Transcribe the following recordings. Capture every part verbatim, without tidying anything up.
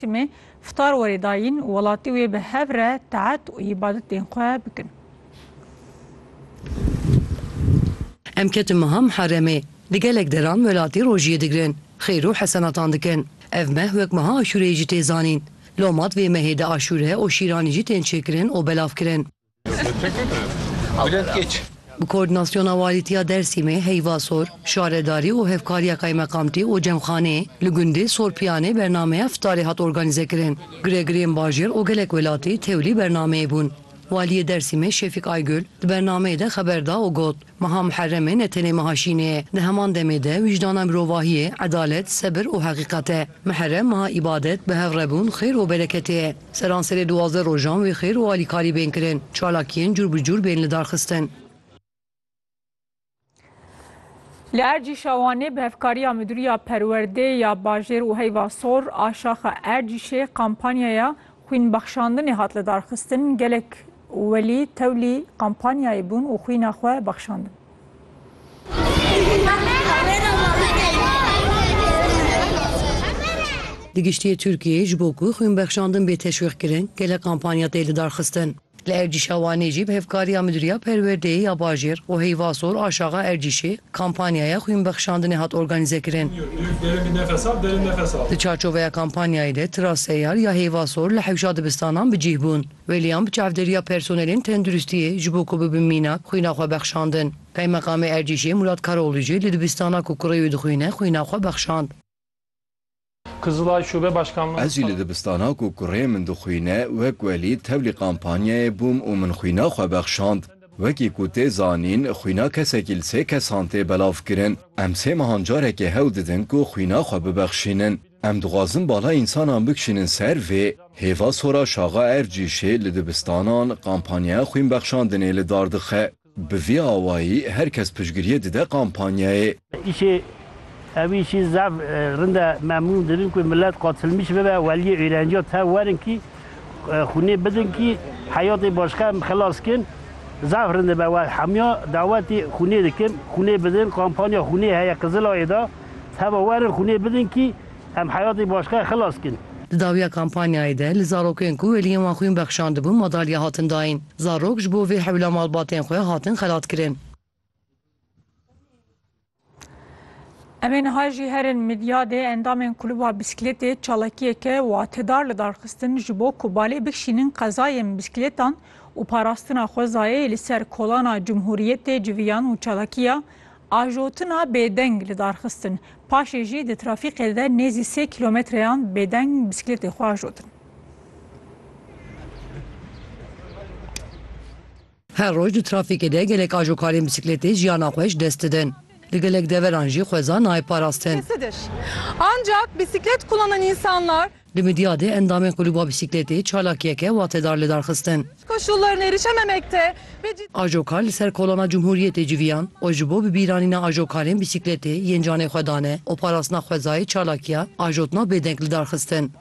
me ftar werê dayîn welatî wê bi hev re taet û îbadetên xwe bikin. Em ketin meha Miherremê li gelek deran welatî rojiyê digirin, xêr û hesenatan dikin. Ev meh wek meha aşûreyê jî tê zanîn. Lomat vê mehê de aşûre û şîranî jî tên çêkirin û belav kirin. Bi koordinasyona walîtiya Dersîmê, Heyvasor, şaredarî û hevkariya kaymeqamtî û cemxaneyê li gundê Sorpiyanê bernameya ftarê hat organize kirin. Girêgiriyên bajêr û gelek welatî tevlî bernameyê bûn. Waliyê Dersîmê Şefîk Aygül di bernameyê de xeber da û got meha Miherremê ne tenê meha şînê di heman demê de wijdana mirovahiyê, edalet, sebir û heqîqet e. Miherrem meha îbadet, bi hev rebûn, xêr û bereketê ye. Seranserê duwazdeh rojan wê xêr û alîkarî bên kirin. Çalakiyên cur bi cur bên li darxistin. Li Ercîşa Wanê bi hevkariya Müdûriya Perwerdê ya Bajêr û Heyvasor Aşaxa Ercîşê kampanyaya xwînbexşandinê hat li darxistin. Gelek welî tewlî kampanyayê bûn û xwîna xwe bexşandin. Di giştiyê Tirkiyeyê ji bo ku xwînbexşandin bê teşwîq kirin, gelek kampanya tê li darxistin. Li Ercîşa Wanê jî bi hevkariya Müdûriya Perwerdeyê ya Bajêr û Heyvasor Aşaxa Ercîşê kampanyaya xwînbexşandinê hat organize kirin. Di çarçoveya kampanyayê de tıra seyyar ya Heyvasor li hewşa dibistanan bicih bûn. Wêliyan bi çavderiya personelên tenduristiyê ji bo ku bibin mînak xwîna xwe bexşandin. Kaymeqamê Ercîşê Murat Karoğlu jî li dibistana ku kureyê dixwîne xwîna xwe bexşand. Kızılay Şube Başkanlığı Ez jî li dibistana ku kureyê min dixwîne wek welî tevlî kampanyayê bûm û min xwîna xwe bexşand. Wekî ku tê zanîn xwîna kesekî li sê kesan tê belav kirin. Em sê mehan carekê hew didin ku xwîna xwe bibexşînin. Em dixwazin bala însanan bikişînin ser vê Heyvasora Şaxa Ercîşê li dibistanan kampanyaya xwînbexşandinê li dar dixe. Bi vî awayî herkes piştgiriyê dide kampanyayê. Ev işi zav rinde memnun dirin ku millet katılmış ve veliye öğrenci ta verin ki xune bidin ki hayatı başka xelas kin zav rinde be hamya daveti xune dikim xune bidin kampanya xune heye Kızılay'da ta verin xune bidin ki em hayatı başka xelas kin. Dawiya kampanyayê de li zarokên ku weliyên wan xwînbexşandibûn madalya hatin dayîn. Zarok ji bo vê hewla malbatên xwe hatin xelat kirin. Em niha jî herin midyadê endamên kulûba bisikletê çalakiyeke watedar li darxistin ji bo ku balê bikişînin qezayên bisikletan û parastina xwezayê li ser kolana Cumhuriyetê civiyan û çalakiya ajotina bêdeng li darxistin. Paşê jî di trafîkê de nêzî sê kilometreyan bêdeng bisikletê xwe ajotin. Her roj di trafîkê de gelek ajokarên bisikletê jiyana xwe ji dest didin. Li gelek deveran jî xweza nayê parastin. Ancak bisiklet kullanan insanlar Li midyadê endamên kulûba bisikletê çalakiyeke watedar li darxistin. koşullarına erişememekte ve Ajokar li ser kolana Cumhuriyetê civiyan û ji bo bibîranîna ajokarên bisikletê yên canê xwe dane û parastina xwezayê çalakiya ajotina bêdeng li darxistin.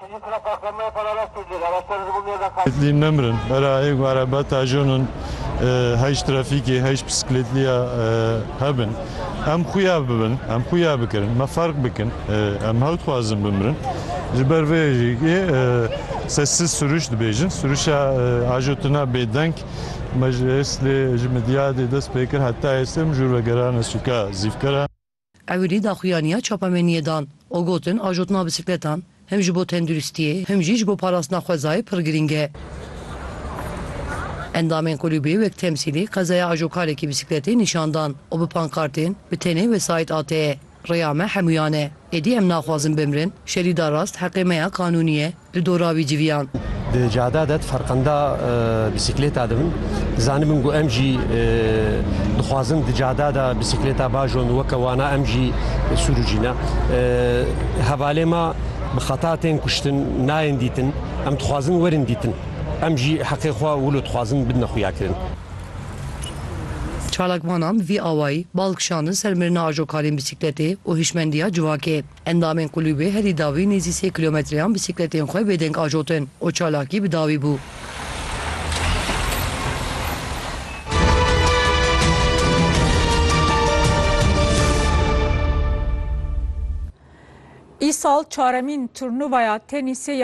Bisikletliğim nemirin. Berayê arabat ajonun heyş trafikê heyş bisikletliya hebin. Em xuya bibin, em xuya bikirin, me fark bikin, em hew dixwazin bimirin. Ji ber vê jî sessiz sürüş dibêjin. Sürüşa ajotina bêdeng me ji êslê ji midyadê dest pê kir heta êslê jûr vegerana sûka zîvkera. Ewilî daxuyaniya çapameniyê dan û gotin ajotina bisikletan hem ji bo tenduristiyê hem jî ji bo parastina xwezayê pir giring e. Endamên kulûbê wek temsîlî qezaya ajokarekî bisikletê nîşandan û bi pankartên bi tenê vesayet atê. Rêya me hemûyan e. Êdî em naxwazin bimirin, şerîda rast heqê me ya kanûnî ye li doravî civiyan. Di cada de ferqenda bisikleta dibin. Zanibin ku em jî dixwazin di cada de bisikleta bajon weke wana em jî sürücîne. Hevalê me bi xeta tên kuştin nayên dîtin, em dixwazin werin dîtin. Em jî heqê xwe wilo dixwazin bidine xuya kirin. Çalakvanan vî awayî balkişandin ser mirina ajokarên bisikletê û hişmendiya civakê. Endamên kulûbê herî dawî nêzî sê kilometreyan bisikletên xwe bêdeng ajotin û çalakî bi dawî bû. Îsal çaremîn turnuvaya tenîsê